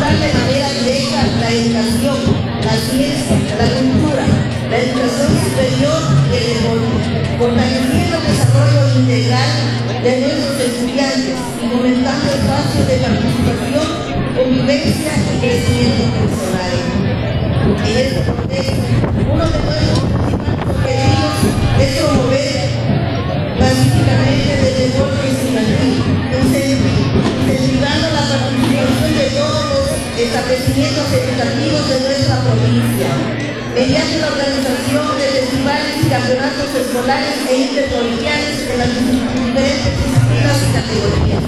fomentar de manera directa la educación, la ciencia, la cultura, la educación superior y el deporte, fortaleciendo el desarrollo integral de nuestros estudiantes y fomentando espacios de participación, convivencia y crecimiento personal. En este contexto, uno de nuestros principales objetivos es promover pacíficamente el deporte estudiantil, incentivando la participación de todos los establecimientos educativos de nuestra provincia, mediante la organización de festivales y campeonatos escolares e interprovinciales en las diferentes disciplinas y categorías.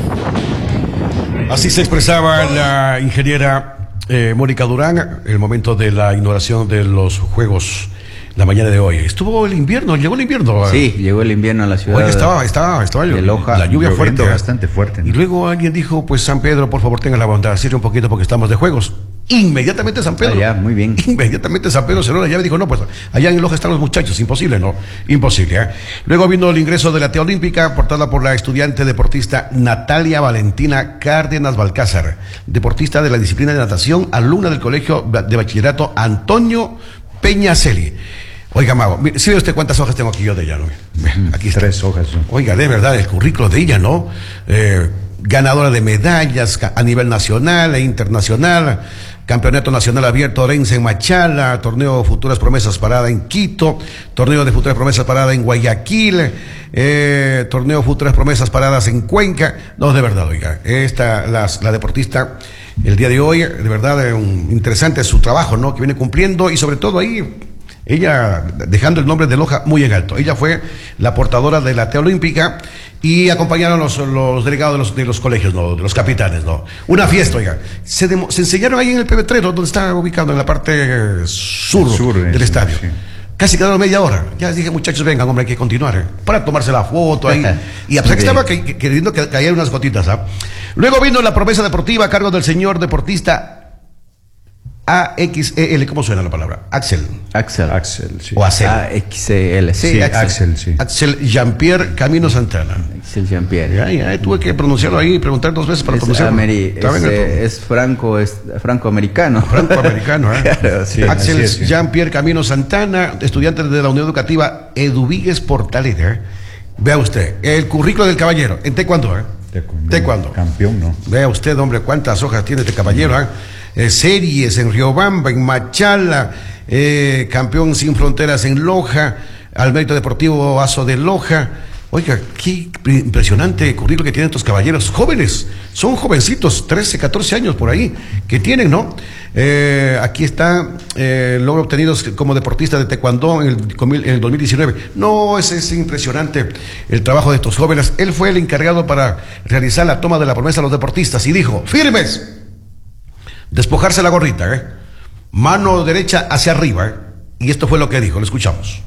Así se expresaba la ingeniera Mónica Durán en el momento de la inauguración de los Juegos la mañana de hoy. Estuvo el invierno, llegó el invierno. Sí, llegó el invierno a la ciudad. Oye, estaba de Loja, la lluvia fuerte. Bastante fuerte, ¿no? Y luego alguien dijo, pues San Pedro, por favor, tenga la bondad, cierre un poquito porque estamos de juegos. Inmediatamente San Pedro. Ya, muy bien. Inmediatamente San Pedro cerró la llave y dijo, no, pues allá en Loja están los muchachos, imposible, ¿no? Imposible, ¿eh? Luego vino el ingreso de la Tea Olímpica, portada por la estudiante deportista Natalia Valentina Cárdenas Balcázar, deportista de la disciplina de natación, alumna del Colegio de Bachillerato Antonio Peñaceli. Oiga, Mago, ¿sí ve usted cuántas hojas tengo aquí yo de ella, no? Aquí está. 3 hojas. ¿No? Oiga, de verdad, el currículo de ella, ¿no? Ganadora de medallas a nivel nacional e internacional, Campeonato Nacional Abierto Orense en Machala, Torneo Futuras Promesas Parada en Quito, Torneo de Futuras Promesas Parada en Guayaquil, Torneo Futuras Promesas Paradas en Cuenca. No, de verdad, oiga, la deportista, el día de hoy, de verdad, interesante su trabajo, ¿no? Que viene cumpliendo y sobre todo ahí, ella dejando el nombre de Loja muy en alto. Ella fue la portadora de la Tea Olímpica y acompañaron los delegados de los colegios, ¿no? De los capitanes, ¿no? Una fiesta, oiga. Se enseñaron ahí en el Pebetrero, donde está ubicado en la parte sur del estadio. Sí. Casi quedaron media hora. Ya dije, muchachos, vengan, hombre, hay que continuar, para tomarse la foto ahí. Y a pesar que estaba queriendo que cayeran unas gotitas, ¿ah? Luego vino la promesa deportiva a cargo del señor deportista AXEL, ¿cómo suena la palabra? Axel, sí. O Axel. AXEL, sí. Sí, Axel, sí. Axel Jean-Pierre Camino Santana. Axel Jean-Pierre. Ya, tuve que pronunciarlo ahí y preguntar 2 veces para pronunciarlo. Es franco-americano. Franco-americano, ¿eh? Claro, sí. Axel Jean-Pierre Camino Santana, estudiante de la Unión Educativa Eduvíguez Portalet. Vea usted, el currículo del caballero, en taekwondo, Taekwondo. Campeón, ¿no? Vea usted, hombre, cuántas hojas tiene este caballero, series en Riobamba, en Machala, campeón sin fronteras en Loja, al mérito deportivo Aso de Loja. Oiga, qué impresionante currículo que tienen estos caballeros jóvenes, son jovencitos, 13, 14 años por ahí, que tienen, ¿no? Aquí está logro obtenidos como deportista de taekwondo en el 2019. No, es impresionante el trabajo de estos jóvenes. Él fue el encargado para realizar la toma de la promesa a los deportistas y dijo, firmes, despojarse la gorrita, mano derecha hacia arriba, y esto fue lo que dijo, lo escuchamos.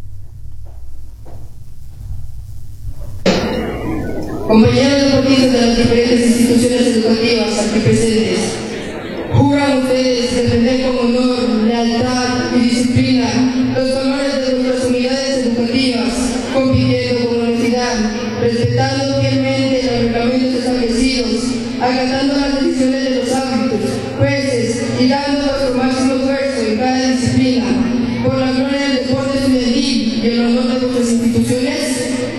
Compañeros deportistas de las diferentes instituciones educativas aquí presentes, juran ustedes defender con honor, lealtad y disciplina los colores de nuestras unidades educativas, compitiendo con honestidad, respetando fielmente los reglamentos establecidos, acatando las decisiones de los árbitros, jueces y dando nuestro máximo esfuerzo en cada disciplina, por la gloria del deporte estudiantil y el honor de nuestras instituciones.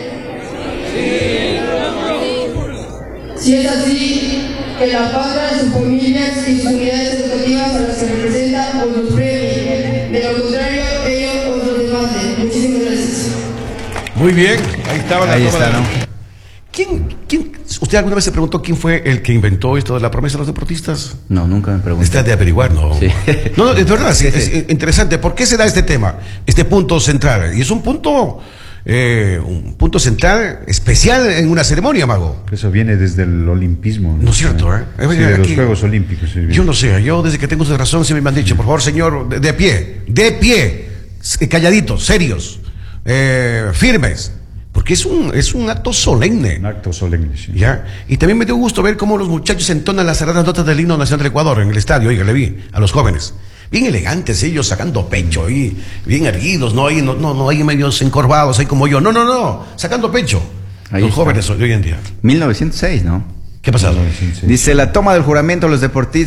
Si es así, que la patria de sus familias y sus unidades educativas a las que representa os los premie. De lo contrario, ellos os los demanden. Muchísimas gracias. Muy bien, ahí estaba la Ahí toma está, de... ¿no? ¿Quién? ¿Usted alguna vez se preguntó quién fue el que inventó esto de la promesa de los deportistas? No, nunca me pregunté. Está de averiguar, ¿no? Sí. No, es verdad, es interesante. ¿Por qué se da este tema? Este punto central. Y es un punto central especial en una ceremonia, Mago. Eso viene desde el olimpismo. No es cierto, ¿eh? Sí, de los Juegos Olímpicos. Sí, yo no sé, yo desde que tengo esa razón siempre me han dicho, por favor, señor, de pie, calladitos, serios, firmes. Porque es un acto solemne. Un acto solemne, sí. ¿Ya? Y también me dio gusto ver cómo los muchachos entonan las sagradas notas del himno nacional del Ecuador en el estadio. Oiga, le vi a los jóvenes. Bien elegantes ellos, sacando pecho, y bien erguidos, no hay medios encorvados, ahí como yo. No, sacando pecho. Ahí los está. jóvenes de hoy en día. 1906, ¿no? ¿Qué ha pasado? Dice, la toma del juramento a los deportistas